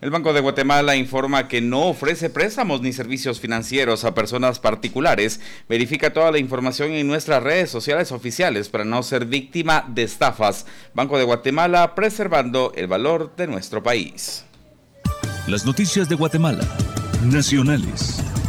El Banco de Guatemala informa que no ofrece préstamos ni servicios financieros a personas particulares. Verifica toda la información en nuestras redes sociales oficiales para no ser víctima de estafas. Banco de Guatemala, preservando el valor de nuestro país. Las noticias de Guatemala, nacionales,